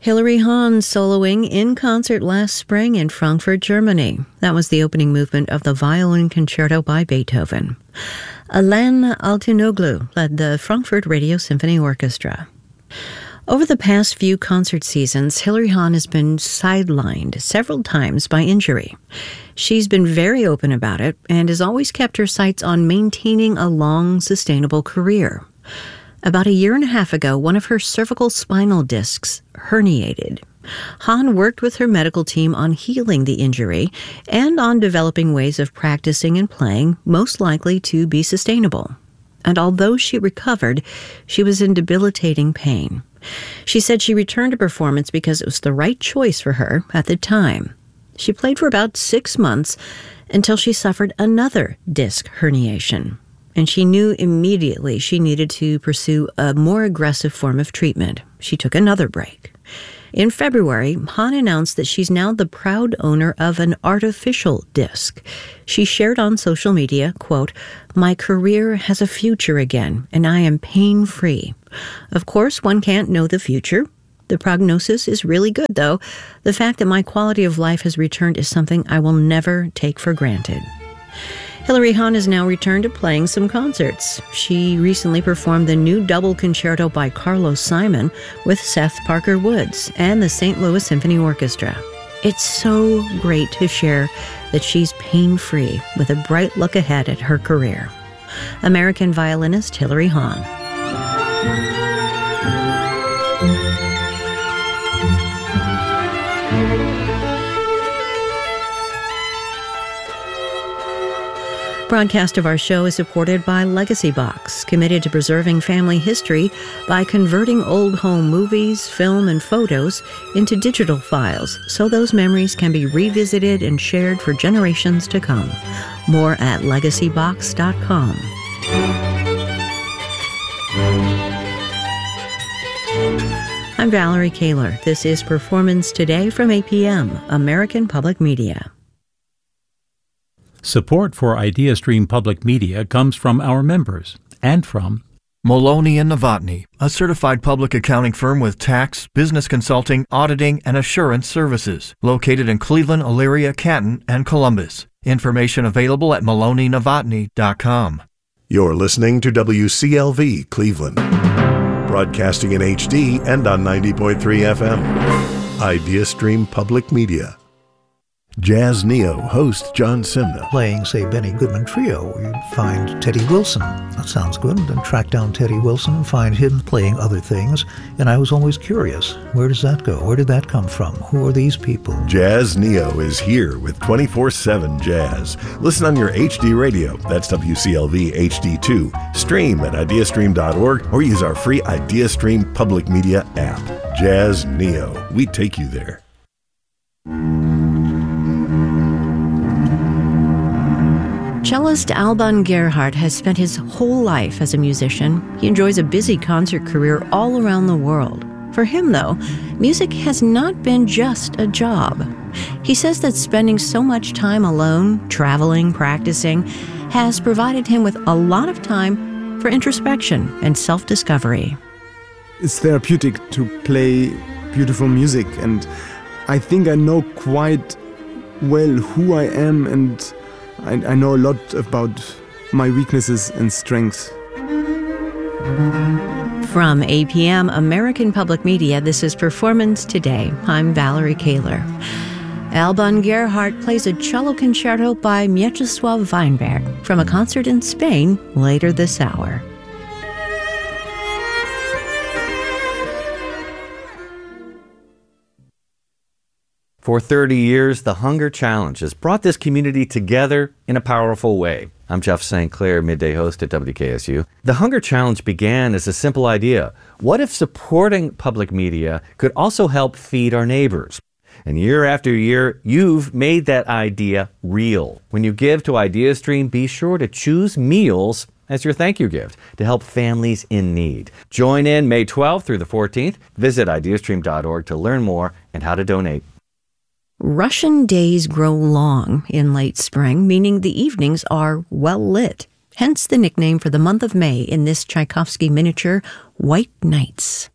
Hilary Hahn soloing in concert last spring in Frankfurt, Germany. That was the opening movement of the Violin Concerto by Beethoven. Alain Altinoglu led the Frankfurt Radio Symphony Orchestra. Over the past few concert seasons, Hilary Hahn has been sidelined several times by injury. She's been very open about it and has always kept her sights on maintaining a long, sustainable career. About a year and a half ago, one of her cervical spinal discs herniated. Hahn worked with her medical team on healing the injury and on developing ways of practicing and playing most likely to be sustainable. And although she recovered, she was in debilitating pain. She said she returned to performance because it was the right choice for her at the time. She played for about 6 months until she suffered another disc herniation. And she knew immediately she needed to pursue a more aggressive form of treatment. She took another break. In February, Hahn announced that she's now the proud owner of an artificial disc. She shared on social media, quote, "My career has a future again, and I am pain-free." Of course, one can't know the future. The prognosis is really good, though. The fact that my quality of life has returned is something I will never take for granted. Hilary Hahn has now returned to playing some concerts. She recently performed the new double concerto by Carlos Simon with Seth Parker Woods and the St. Louis Symphony Orchestra. It's so great to share that she's pain-free with a bright look ahead at her career. American violinist Hilary Hahn. Broadcast of our show is supported by Legacy Box, committed to preserving family history by converting old home movies, film, and photos into digital files so those memories can be revisited and shared for generations to come. More at legacybox.com. I'm Valerie Kaler. This is Performance Today from APM, American Public Media. Support for IdeaStream Public Media comes from our members and from Maloney & Novotny, a certified public accounting firm with tax, business consulting, auditing, and assurance services, located in Cleveland, Elyria, Canton, and Columbus. Information available at maloneynovotny.com. You're listening to WCLV Cleveland, broadcasting in HD and on 90.3 FM. IdeaStream Public Media. Jazz Neo host John Simna. Playing, say, Benny Goodman Trio, you'd find Teddy Wilson. That sounds good. And then track down Teddy Wilson and find him playing other things. And I was always curious, where does that go? Where did that come from? Who are these people? Jazz Neo is here with 24/7 jazz. Listen on your HD radio. That's WCLV HD2. Stream at ideastream.org or use our free IdeaStream Public Media app. Jazz Neo. We take you there. Cellist Alban Gerhardt has spent his whole life as a musician. He enjoys a busy concert career all around the world. For him, though, music has not been just a job. He says that spending so much time alone, traveling, practicing, has provided him with a lot of time for introspection and self-discovery. It's therapeutic to play beautiful music, and I think I know quite well who I am, and I know a lot about my weaknesses and strengths. From APM, American Public Media, this is Performance Today. I'm Valerie Kaler. Alban Gerhardt plays a cello concerto by Mieczysław Weinberg from a concert in Spain later this hour. For 30 years, the Hunger Challenge has brought this community together in a powerful way. I'm Jeff St. Clair, midday host at WKSU. The Hunger Challenge began as a simple idea. What if supporting public media could also help feed our neighbors? And year after year, you've made that idea real. When you give to IdeaStream, be sure to choose meals as your thank you gift to help families in need. Join in May 12th through the 14th. Visit ideastream.org to learn more and how to donate. Russian days grow long in late spring, meaning the evenings are well lit. Hence the nickname for the month of May in this Tchaikovsky miniature, White Nights.